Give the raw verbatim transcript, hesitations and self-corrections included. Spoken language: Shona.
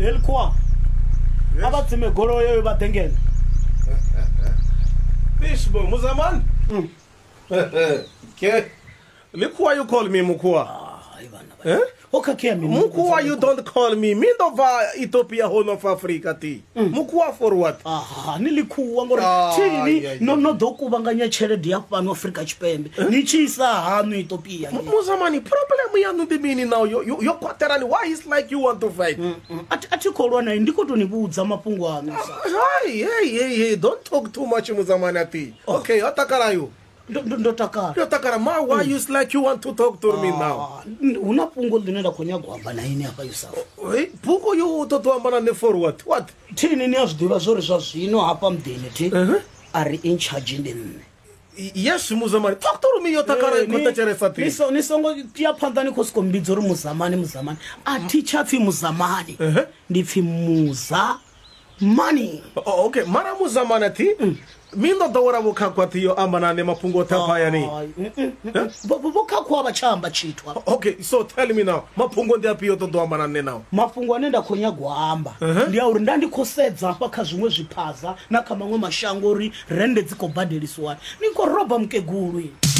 Elkwa. Abathi megolo yo badengene. Bishbo Muzaman. Okay. Look why you call me Mukua. Ah, Ivana. Eh? Okakea mi. Mukua, you don't call me. Me Nova Ethiopia, Horn of Africa ti. Mukua for what? Ah, nilikuwa ngori. Ah, Chini yeah, no yeah. no doku banganya cheledi hapa no Africa chipembe. Nichisa hanu Ethiopia. Muzamani, problem ya no be meaning now. You you you quaterani. Why it's like you want to fight? Ati ati kolwana ndiko tonibuza mapungu anu. Hey, hey, hey, hey, don't talk too much Muzamani ati. Okay, atakara you. Ndo takara. You atakara ma, why you like you want to talk to me now? Una pungo linenda konya kwamba na ini hapa Yusafu. Hey, pungo you to to ambana ne for what? What? Tini ni asdiva zori sasino hapa mdini ti. Are in charge in. Yes, Muzamani. Talk to me, you takara you konta cheresati. Niso nisongo tia pandani kosko mbizoro Muzamani Muzamani. Ati chafi Muzamani. Ndifi Muza money. Oh, okay. Mara Muzamani ati. Mindo dawara bukakwati yo ambana ne mapungo tapaya ni. Bukaku abachamba chitwa. Okay, so tell me now. Mapungo ndi api yo to do ambana ne now. Mapungo anenda konya gwamba. Ndi auri ndandi kosedza apa kazumwe zvipaza nakamamwe mashangori rende dziko badeliswa. Niko roba mkeguru.